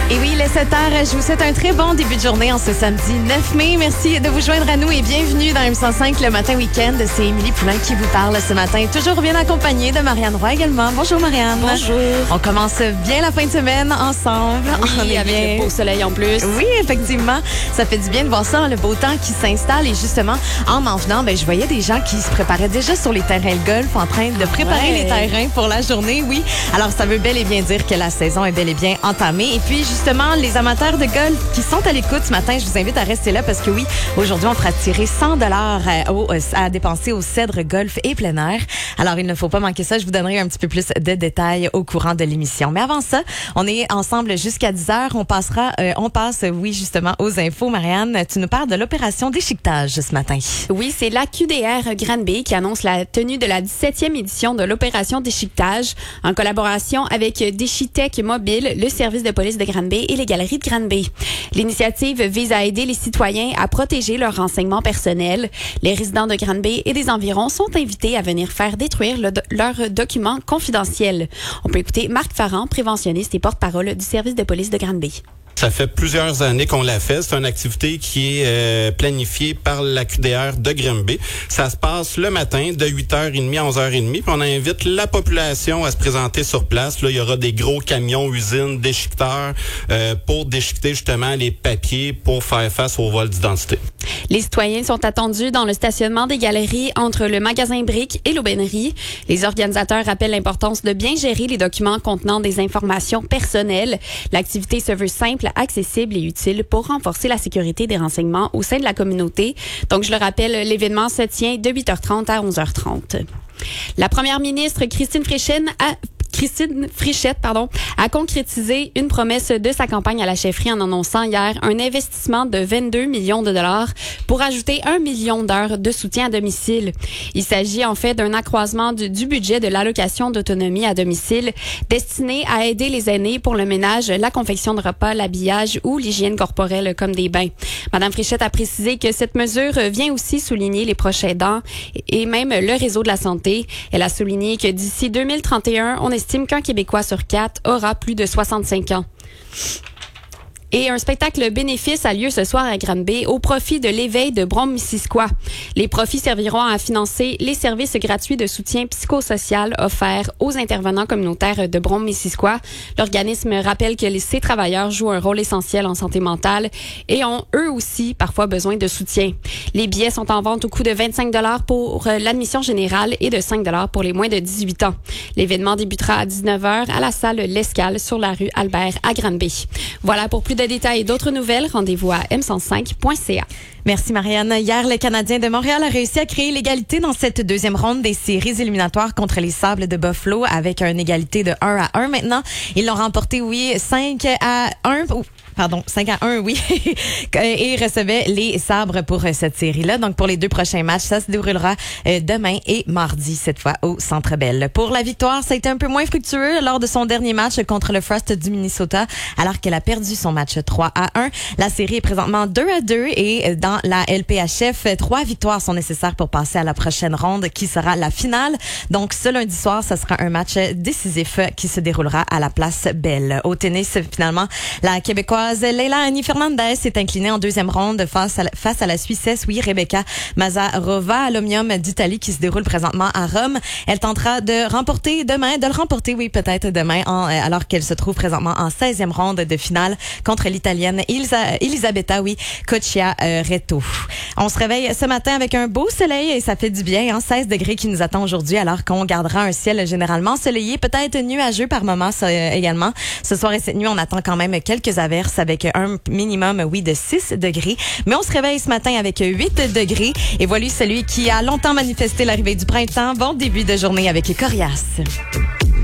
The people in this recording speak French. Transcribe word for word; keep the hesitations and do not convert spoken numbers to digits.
Et oui, il est sept heures. Je vous souhaite un très bon début de journée en ce samedi neuf mai. Merci de vous joindre à nous et bienvenue dans M cent cinq le matin week-end. C'est Émilie Poulain qui vous parle ce matin. Toujours bien accompagnée de Marianne Roy également. Bonjour Marianne. Bonjour. On commence bien la fin de semaine ensemble. Oui, On est avec bien... le beau soleil en plus. Oui, effectivement. Ça fait du bien de voir ça, le beau temps qui s'installe. Et justement, en m'en venant, ben, je voyais des gens qui se préparaient déjà sur les terrains de golf en train de préparer Ouais. les terrains pour la journée. Oui. Alors, ça veut bel et bien dire que la saison est bel et bien entamée. Et puis, justement, les amateurs de golf qui sont à l'écoute ce matin, je vous invite à rester là parce que oui, aujourd'hui, on fera tirer cent dollars à dépenser au Cèdre Golf et Plein Air. Alors, il ne faut pas manquer ça. Je vous donnerai un petit peu plus de détails au courant de l'émission. Mais avant ça, on est ensemble jusqu'à dix heures. On passera, euh, on passe, oui, justement, aux infos. Marianne, tu nous parles de l'opération déchiquetage ce matin. Oui, c'est la Q D R Granby qui annonce la tenue de la dix-septième édition de l'opération déchiquetage en collaboration avec Déchitech Mobile, le service de police de Granby et les galeries de Granby. L'initiative vise à aider les citoyens à protéger leurs renseignements personnels. Les résidents de Granby et des environs sont invités à venir faire détruire le do- leurs documents confidentiels. On peut écouter Marc Farran, préventionniste et porte-parole du service de police de Granby. Ça fait plusieurs années qu'on l'a fait. C'est une activité qui est euh, planifiée par la Q D R de Granby. Ça se passe le matin de huit heures trente à onze heures trente. Puis on invite la population à se présenter sur place. Là, il y aura des gros camions, usines, déchiqueteurs euh, pour déchiqueter justement les papiers pour faire face au vol d'identité. Les citoyens sont attendus dans le stationnement des galeries entre le magasin Brick et l'aubainerie. Les organisateurs rappellent l'importance de bien gérer les documents contenant des informations personnelles. L'activité se veut simple, accessible et utile pour renforcer la sécurité des renseignements au sein de la communauté. Donc, je le rappelle, l'événement se tient de huit heures trente à onze heures trente. La première ministre Christine Frichette a Christine Frichette, pardon, a concrétisé une promesse de sa campagne à la chefferie en annonçant hier un investissement de vingt-deux millions de dollars pour ajouter un million d'heures de soutien à domicile. Il s'agit en fait d'un accroissement du, du budget de l'allocation d'autonomie à domicile destiné à aider les aînés pour le ménage, la confection de repas, l'habillage ou l'hygiène corporelle comme des bains. Madame Frichette a précisé que cette mesure vient aussi souligner les proches aidants et même le réseau de la santé. Elle a souligné que d'ici deux mille trente et un, on estime qu'un Québécois sur quatre aura plus de soixante-cinq ans. Et un spectacle bénéfice a lieu ce soir à Granby au profit de l'éveil de Brome-Missisquoi. Les profits serviront à financer les services gratuits de soutien psychosocial offerts aux intervenants communautaires de Brome-Missisquoi. L'organisme rappelle que les, ces travailleurs jouent un rôle essentiel en santé mentale et ont eux aussi parfois besoin de soutien. Les billets sont en vente au coût de vingt-cinq dollars pour l'admission générale et de cinq dollars pour les moins de dix-huit ans. L'événement débutera à dix-neuf heures à la salle L'Escale sur la rue Albert à Granby. Voilà, pour plus de détails et d'autres nouvelles, rendez-vous à m cent cinq point c a. Merci Marianne. Hier, le Canadien de Montréal a réussi à créer l'égalité dans cette deuxième ronde des séries éliminatoires contre les Sables de Buffalo avec une égalité de un à un maintenant. Ils l'ont remporté, oui, cinq à un. Pardon, cinq à un, oui. Et recevait les Sabres pour cette série-là. Donc, pour les deux prochains matchs, ça se déroulera demain et mardi, cette fois, au Centre Bell. Pour la victoire, ça a été un peu moins fructueux lors de son dernier match contre le Frost du Minnesota, alors qu'elle a perdu son match trois à un. La série est présentement deux à deux et dans la L P H F, trois victoires sont nécessaires pour passer à la prochaine ronde, qui sera la finale. Donc, ce lundi soir, ça sera un match décisif qui se déroulera à la Place Bell. Au tennis, finalement, la Québécoise Leila Annie Fernandez s'est inclinée en deuxième ronde face à la, face à la Suissesse, oui, Rebecca Mazarova à l'Omnium d'Italie qui se déroule présentement à Rome. Elle tentera de remporter demain, de le remporter, oui, peut-être demain, en, alors qu'elle se trouve présentement en seizième ronde de finale contre l'Italienne Elisa, Elisabetta, oui, Coccia-Retto. On se réveille ce matin avec un beau soleil et ça fait du bien, hein, seize degrés qui nous attend aujourd'hui alors qu'on gardera un ciel généralement ensoleillé, peut-être nuageux par moments euh, également. Ce soir et cette nuit, on attend quand même quelques averses avec un minimum, oui, de six degrés. Mais on se réveille ce matin avec huit degrés. Et voilà celui qui a longtemps manifesté l'arrivée du printemps. Bon début de journée avec Corias.